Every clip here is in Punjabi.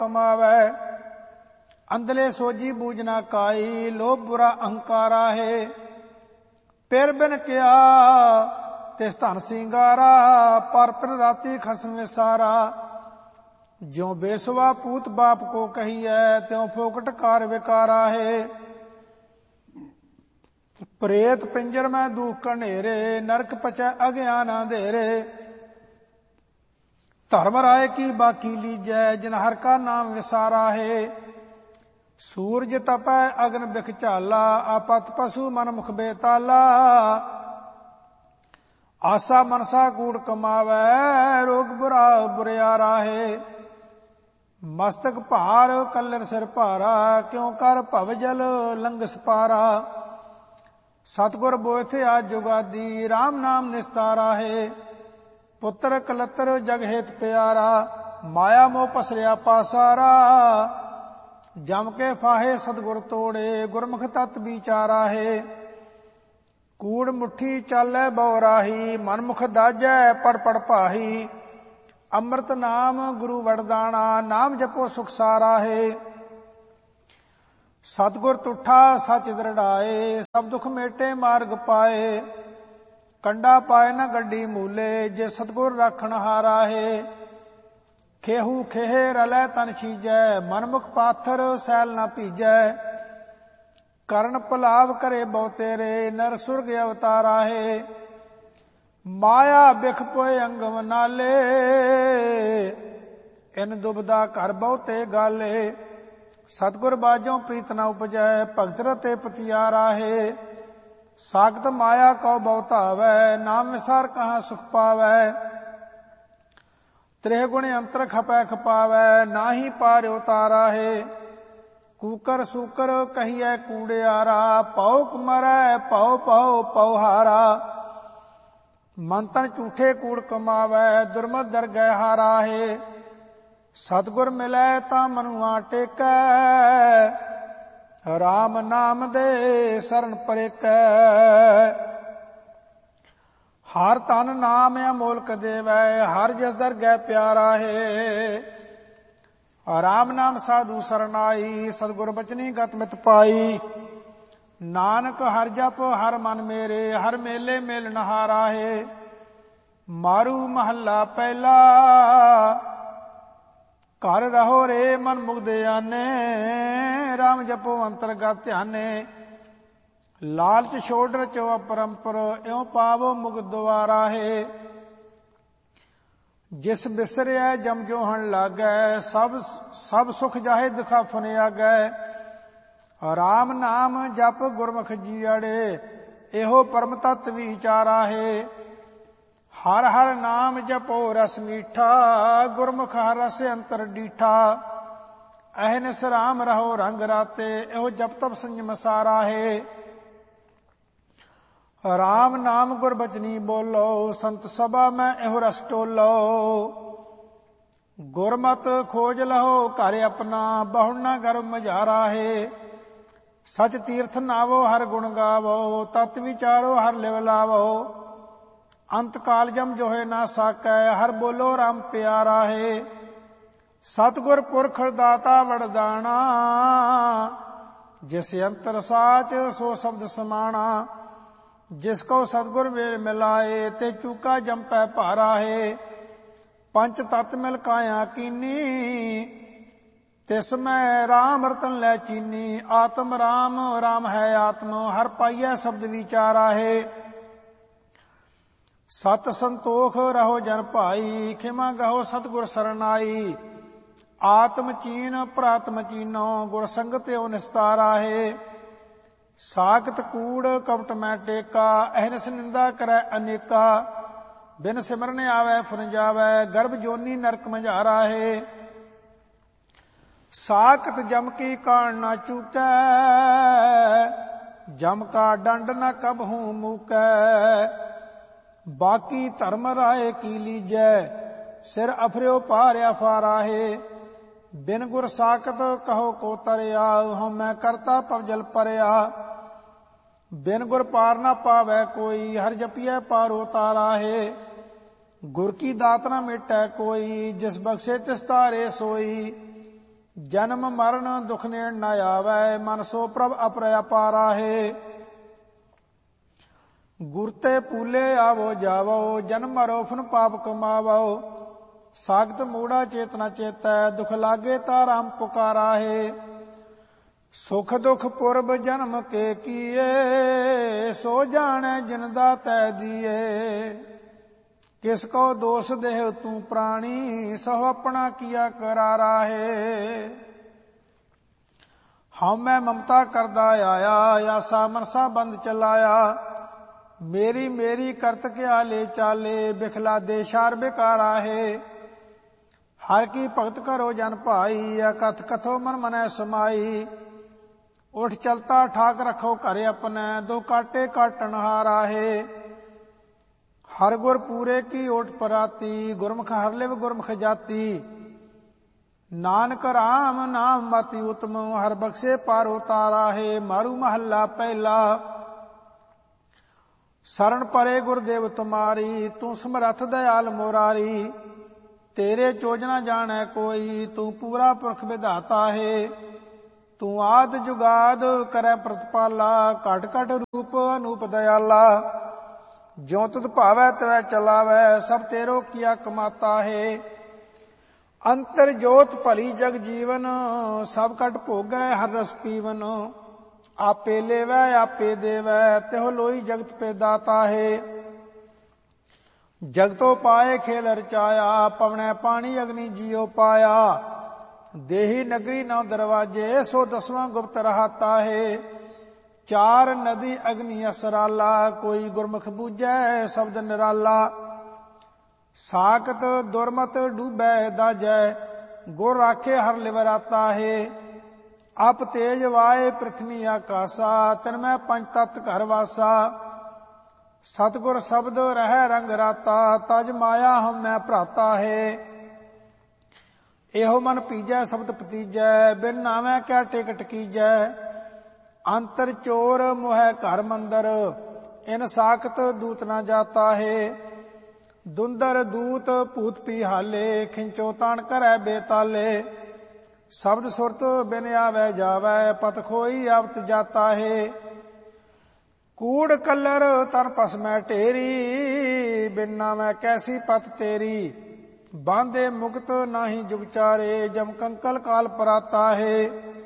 कमावै। अंधले सोजी बूझना काई, लोभ बुरा अहंकारा है। पिर बिन किया तिस धन सिंगारा, पर पिर राती खसम विसारा। ज्यों बेसवा पूत बाप को कही है, त्यों फोकट कार विकारा है। प्रेत पिंजर में दुख कनेरे, नरक पचै अज्ञान अंधेरे। धर्म राय की बाकी लीजै, जिन हर का नाम विसारा है। सूरज तपै अग्न बिख झाला, आपत पशु मन मुख बेताला। आशा मनसा कूड़ कमावै, रोग बुरा बुरियारा है। मस्तक भार कल्लर सिर भारा, क्यों कर भवजल लंघस पारा। सतगुर बोएथे आज जुगादी, राम नाम निस्तारा है। पुत्र कलतर जग हेत प्यारा, माया मोह पसरिया पासारा। जम के फाहे सतगुर तोड़े, गुरमुख तत् विचारा है। कूड़ मुट्ठी चालै बौराही, मनमुख दाजै पड़ पड़ पाही। अमृत नाम गुरु वरदाना, नाम जपो सुख सारा है। सतगुर तुठा सच दृढ़ाए, सब दुख मेटे मार्ग पाए। कंडा पाए न गड्डी मूले, जे सतगुर राखण हारा है। खेहू खेहे रलै तन छीजै, मनमुख पाथर सैल न भीजै। करण पलाव करे बहु तेरे, नरक सुरग अवतारा है। माया बिख पोए अंगम नाले, इन दुबदा घर बहुते गाले। सतगुर बाजों प्रीत न उपजै, भगत रते पतियारा है। सागत माया कौ बहुत आवै, नाम विसार कहाँ सुख पावै। त्रेह गुण अंतर खपै खपावै, नाही पार उतारा है। कूकर सूकर कहिए कूड़ियारा, पौक मरै पौ पौ पौहारा। मन तन झूठे कूड़ कमावै, दुर्मत दरगह हारा है। सतगुर मिलै तां मनुआ टेकै, राम नाम दे शरण परेकै। हर तन नाम अमोलक देवै, हर जस दरगह प्यारा है। राम नाम साधु सरनाई, सतगुर बचनी गत मित पाई। नानक हर जप हर मन मेरे, हर मेले मेल नहारा है। मारू महला पहला, घर रहो रे मन मुग्धे आने। राम जपो अंतरगत ध्याने, लालच छोड़ रचो अपरंपर। इਉਂ पावो मुग द्वारा है। जिस बिसरिया जम जोहन लागै, सब सुख जाहे दिखा फुन आगै। राम नाम जप गुरमुख जीअड़े, एहो परम तत्त विचारा है। हर हर नाम जपो रस मीठा, गुरमुख हर रस अंतर डीठा। अहनिस राम रहो रंग राते, एहो जप तप संयम सारा है। राम नाम गुर बचनी बोलो, संत सभा में एहो रस टोलो। गुरमत खोज लहो घर अपना, बहु न गर्भ मझारा है। सच तीर्थ नावो हर गुण गावो, तत् विचारो हर लिव लावो। अंत काल जम जोहे ना साकै, हर बोलो राम प्यारा है। सतगुर पुरख दाता वरदाना, जिस अंतर साच सो शब्द समाना। जिसको सतगुर वेल मिलाए, ते चूका जम पै भारा है। पंच तत्त मिल काया कीनी, तिसमें राम रतन लै चीनी। आत्म राम राम है आत्म, हर पाइयै शब्द विचारा है। सत संतोख रहो जन भाई, खिमा गहो सतगुर सरनाई। आत्म चीन प्रात्म चीनो, गुर संगत एवं निस्तारा है। साकत कूड़ कपट मैं टेका, अहनस निंदा करे अनेका। बिन सिमरन आवे फुन जावे, गर्भ जोनी नरक मझारा है। साकत जम की कान न चूकै, जम का दंड न कबहू मूकै। बाकी धर्म राय की लीजै, सिर अफरियो पार अफारा है। बिन गुर साकत कहो को तरया, हम मैं करता पवजल परया। बिन गुर पार न पावै कोई, हर जपियै पार उतारा है। गुर की दात न मिटै कोई, जिस बख्शे तिस तारे सोई। ਜਨਮ ਮਰਨ ਦੁਖ ਨੇੜ ਨ ਆਵੈ, ਮਨ ਸੋ ਪ੍ਰਭ ਅਪਰ ਅਪਾਰਾ ਹੈ। ਗੁਰ ਤੇ ਪੂਲੇ ਆਵੋ ਜਾਵੋ, ਜਨਮ ਮਰੋ ਫਨ ਪਾਪ ਕਮਾਵੋ। ਸਾਗਤ ਮੂੜਾ ਚੇਤਨਾ ਚੇਤੈ, ਦੁਖ ਲਾਗੇ ਤਾ ਰਾਮ ਪੁਕਾਰਾ ਹੈ। ਸੁਖ ਦੁਖ ਪੁਰਬ ਜਨਮ ਕੇ ਕੀਏ, ਸੋ ਜਾਣੈ ਜਿਨ ਦਾਤੈ ਦੀਏ। ਕਿਸ ਕੋ ਦੋਸ ਦੇਹ ਤੂੰ ਪ੍ਰਾਣੀ, ਸੋ ਆਪਣਾ ਕੀਆ ਕਰਾਰਾ ਹੈ। ਹਉ ਮੈਂ ਮਮਤਾ ਕਰਦਾ ਆਇਆ, ਆਸਾ ਮਨਸਾ ਬੰਦ ਚਲਾਇਆ। ਮੇਰੀ ਮੇਰੀ ਕਰਤ ਕਿਆ ਲੈ ਚਾਲੇ, ਬਿਖਲਾ ਦੇ ਸ਼ਾਰ ਬੇਕਾਰਾ ਹੈ। ਹਰ ਕੀ ਭਗਤ ਕਰੋ ਜਨ ਭਾਈ, ਅਕਥ ਕਥੋ ਮਨ ਮਨੈ ਸਮਾਈ। ਉਠ ਚਲਤਾ ਠਾਕ ਰਖੋ ਘਰ ਆਪਣੈ, ਦੋ ਕਾਟੇ ਕਾਟਣ ਹਾਰਾ ਹੈ। ਹਰ ਗੁਰ ਪੂਰੇ ਕੀ ਓਟ ਪਰਾਤੀ, ਗੁਰਮੁਖ ਹਰ ਲਿਵ ਗੁਰਮੁਖ ਜਾਤੀ। ਨਾਨਕ ਰਾਮ ਨਾਮ ਮਤਿ ਉਤਮ, ਹਰ ਬਖਸ਼ੇ ਪਾਰ ਉਤਾਰਾ ਹੈ। ਮਾਰੂ ਮਹੱਲਾ ਪਹਿਲਾ। ਸਰਣ ਪਰੇ ਗੁਰਦੇਵ ਤੁਮਾਰੀ, ਤੂੰ ਸਮਰੱਥ ਦਇਆਲ ਮੁਰਾਰੀ। ਤੇਰੇ ਚੋਜਨਾ ਜਾਣੈ ਕੋਈ, ਤੂੰ ਪੂਰਾ ਪੁਰਖ ਵਿਧਾਤਾ ਹੈ। ਤੂੰ ਆਦ ਜੁਗਾਦ ਕਰੈ ਪ੍ਰਤਪਾਲਾ, ਘਟ ਘਟ ਰੂਪ ਅਨੂਪ ਦਇਆਲਾ। ਜਿਉ ਤੁਧ ਭਾਵੈ ਤਵੈ ਚਲਾਵੈ, ਸਭ ਤੇਰੋ ਕੀਆ ਕਮਾਤਾ ਹੈ। ਅੰਤਰ ਜੋਤ ਭਲੀ ਜਗ ਜੀਵਨ, ਸਭ ਕਟ ਭੋਗੈ ਹਰ ਰਸ ਪੀਵਨ। ਆਪੇ ਲੇਵੈ ਆਪੇ ਦੇਵੈ, ਤਿਹੁ ਲੋਈ ਜਗਤ ਪੇ ਦਾਤਾ ਹੈ। ਜਗਤੋ ਪਾਏ ਖੇਲ ਰਚਾਇਆ, ਪਵਣੈ ਪਾਣੀ ਅਗਨੀ ਜੀਉ ਪਾਇਆ। ਦੇਹੀ ਨਗਰੀ ਨੌ ਦਰਵਾਜੇ, ਸੋ ਦਸਵਾਂ ਗੁਪਤ ਰਹਾਤਾ ਹੈ। ਚਾਰ ਨਦੀ ਅਗਨੀ ਅਸਰਾਲਾ, ਕੋਈ ਗੁਰਮੁਖ ਬੂਝੈ ਸ਼ਬਦ ਨਿਰਾਲਾ। ਸਾਕਤ ਦੁਰਮਤ ਡੂਬੈ ਦਾਜੈ, ਗੁਰ ਰਾਖੇ ਹਰ ਲਿਵਰਾਤਾ ਹੈ। ਅਪ ਤੇਜ ਵਾਏ ਪ੍ਰਿਥਵੀ ਆਕਾਸਾ, ਤਿਨ ਮੈਂ ਪੰਜ ਤਤ ਘਰ ਵਾਸਾ। ਸਤਿਗੁਰ ਸ਼ਬਦ ਰਹਿ ਰੰਗ ਰਾਤਾ, ਤਜ ਮਾਇਆ ਹਮ ਮੈਂ ਭਰਾਤਾ ਹੈ। ਇਹੋ ਮਨ ਪੀਜੈ ਸ਼ਬਦ ਪਤੀਜੈ, ਬਿਨ ਨਾਵੈ ਕਿਆ ਟਿਕਟ ਕੀਜੈ। ਅੰਤਰ ਚੋਰ ਮੋਹਿ ਘਰ ਮੰਦਰ, ਇਨ ਸਾਖਤ ਦੂਤ ਨਾ ਜਾਤਾ ਹੈ। ਦੁੰਦਰ ਦੂਤ ਭੂਤ ਪੀਹਾਲੇ, ਖਿੰਚੋ ਤਾਣ ਕਰੈ ਬੇਤਾਲੇ। ਸ਼ਬਦ ਸੁਰਤ ਬਿਨ ਆਵੈ ਜਾਵੈ, ਪਤ ਖੋਈ ਆਵਤ ਜਾਤਾ ਹੈ। ਕੂੜ ਕਲਰ ਤਨ ਭਸਮੈ ਢੇਰੀ, ਬਿਨ ਨਾਵੈ ਕੈਸੀ ਪਤ ਤੇਰੀ। ਬਾਂਧੇ ਮੁਕਤ ਨਾਹੀ ਜੁਗਚਾਰੇ, ਜਮ ਕੰਕਲ ਕਾਲ ਪਰਾਤਾ ਹੈ।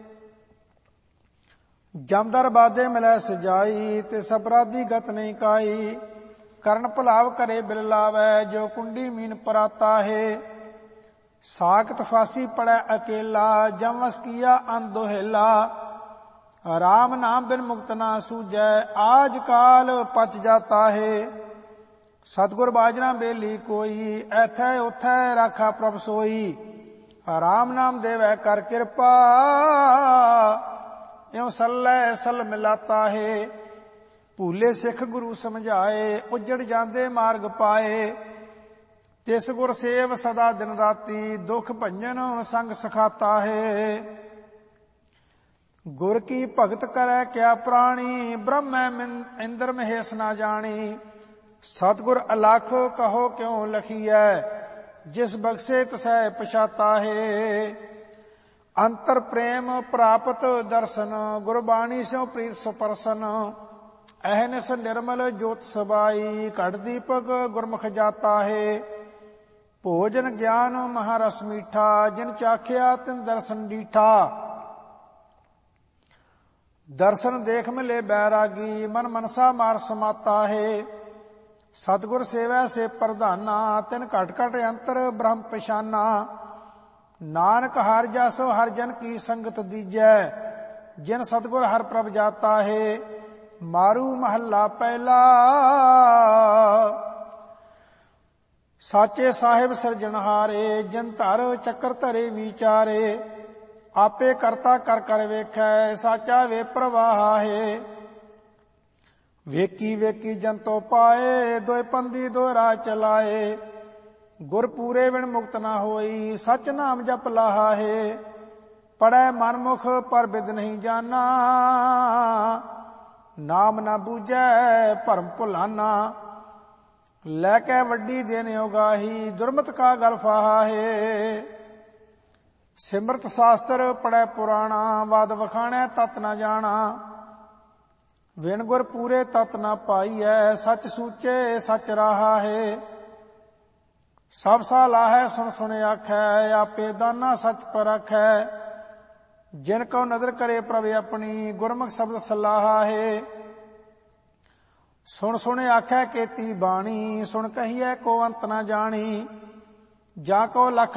ਜਮਦਰ ਬਾਦੇ ਮਿਲੈ ਸਜਾਈ, ਤੇ ਸਬਰਾਦੀ ਗਤ ਨਹੀਂ ਕਾਈ। ਕਰਨ ਭੁਲਾਵ ਕਰੇ ਬਿਲ ਲਾਵੈ, ਜੋ ਕੁੰਡੀ ਮੀਨ ਪਰਾਤਾ ਹੈ। ਸਾਕਤ ਫਾਸੀ ਪੜੈ ਅਕੇਲਾ, ਜਮ ਵਸ ਕੀਆ ਅਨ ਦੋਹੇਲਾ। ਰਾਮ ਨਾਮ ਬਿਨ ਮੁਕਤ ਨਾ ਸੂਝੈ, ਆਜ ਕਾਲ ਪਚ ਜਾਤਾ ਹੈ। ਸਤਿਗੁਰ ਬਾਜਨਾ ਬੇਲੀ ਕੋਈ, ਐਥੈ ਉਥੈ ਰਾਖਾ ਪ੍ਰਭ ਸੋਈ। ਰਾਮ ਨਾਮ ਦੇਵੈ ਕਰ ਕਿਰਪਾ, ਇਉ ਸੱਲੈ ਸਲ ਮਿਲਾਤਾ ਹੈ। ਭੂਲੇ ਸਿੱਖ ਗੁਰੂ ਸਮਝਾਏ, ਉੱਜੜ ਜਾਂਦੇ ਮਾਰਗ ਪਾਏ। ਤਿਸ ਗੁਰ ਸੇਵ ਸਦਾ ਦਿਨ ਰਾਤੀ, ਦੁਖ ਭੰਜਨ ਸੰਗ ਸਖਾਤਾ ਹੈ। ਗੁਰ ਕੀ ਭਗਤ ਕਰੈ ਕਿਆ ਪ੍ਰਾਣੀ, ਬ੍ਰਹਮੈ ਇੰਦਰ ਮਹੇਸ਼ ਨਾ ਜਾਣੀ। ਸਤਿਗੁਰ ਅਲਖ ਕਹੋ ਕਿਉ ਲਖੀਐ, ਜਿਸ ਬਖਸ਼ੇ ਤਸੈ ਪਛਾਤਾ ਹੈ। ਅੰਤਰ ਪ੍ਰੇਮ ਪ੍ਰਾਪਤ ਦਰਸ਼ਨ, ਗੁਰਬਾਣੀ ਸਿਉ ਪ੍ਰੀਤ ਸੁਪਰਸਨ। ਅਹਨਿਸ ਨਿਰਮਲ ਜੋਤ ਸਬਾਈ, ਘਟ ਦੀਪਕ ਗੁਰਮੁਖ ਜਾਤਾ ਹੈ। ਭੋਜਨ ਗਿਆਨ ਮਹਾਰਸ ਮੀਠਾ, ਜਿਨ ਚਾਖਿਆ ਤਿਨ ਦਰਸ਼ਨ ਡੀਠਾ। ਦਰਸ਼ਨ ਦੇਖ ਮਿਲੇ ਬੈਰਾਗੀ, ਮਨ ਮਨਸਾ ਮਾਰ ਸਮਾਤਾ ਹੈ। ਸਤਿਗੁਰ ਸੇਵੈ ਸੇ ਪ੍ਰਧਾਨਾ, ਤਿਨ ਘਟ ਘਟ ਅੰਤਰ ਬ੍ਰਹਮ ਪਛਾਨਾ। ਨਾਨਕ ਹਰਿ ਜਸ ਹਰਿ ਜਨ ਕੀ ਸੰਗਤ ਦੀਜੈ, ਜਿਨ ਸਤਿਗੁਰ ਹਰਿ ਪ੍ਰਭ ਜਾਤਾ ਹੈ। ਮਾਰੂ ਮਹੱਲਾ ਪਹਿਲਾ। ਸਾਚੇ ਸਾਹਿਬ ਸਿਰਜਣਹਾਰੇ, ਜਿਨ ਧਰ ਚੱਕਰ ਧਰੇ ਵਿਚਾਰੇ। ਆਪੇ ਕਰਤਾ ਕਰ ਕਰ ਵੇਖੈ, ਸਾਚਾ ਵੇ ਪ੍ਰਵਾਹ ਹੈ। ਵੇਕੀ ਵੇਕੀ ਜੰਤੋ ਪਾਏ, ਦੋਇ ਪੰਦੀ ਦੋ ਰਾਹ ਚਲਾਏ। ਗੁਰ ਪੂਰੇ ਬਿਨ ਮੁਕਤ ਨਾ ਹੋਈ, ਸਚ ਨਾਮ ਜਪ ਲਾਹਾ ਹੈ। ਪੜੈ ਮਨਮੁਖ ਪਰ ਬਿਦ ਨਹੀਂ ਜਾਨਾ, ਨਾਮ ਨਾ ਬੂਝੈ ਭਰਮ ਭੁਲਾਨਾ। ਲੈ ਕੇ ਵੱਡੀ ਦੇਨ ਉਗਾਹੀ, ਦੁਰਮਤ ਕਾ ਗਲ ਫਾਹਾ ਹੈ। ਸਿਮਰਤ ਸ਼ਾਸਤਰ ਪੜੈ ਪੁਰਾਣਾ, ਵਾਦ ਵਖਾਣੈ ਤਤ ਨ ਜਾਣਾ। ਵਿਣ ਗੁਰ ਪੂਰੇ ਤਤ ਨ ਪਾਈਐ, ਸੱਚ ਸੂਚੇ ਸੱਚ ਰਾਹਾ ਹੈ। ਸਭ ਸਾਲਾਹੈ ਸੁਣ ਸੁਣ ਆਖੈ, ਆਪੇ ਦਾਨਾ ਸੱਚ ਪਰਖੈ। ਜਿਨ ਕਉ ਨਦਰ ਕਰੇ ਪ੍ਰਭ ਆਪਣੀ, ਗੁਰਮੁਖ ਸ਼ਬਦ ਸਲਾਹਾ ਹੈ। ਸੁਣ ਸੁਣ ਆਖੈ ਕੀਤੀ ਬਾਣੀ, ਸੁਣ ਕਹੀਐ ਕੋ ਅੰਤ ਨ ਜਾਣੀ। ਜਾ ਕੋ ਲਖ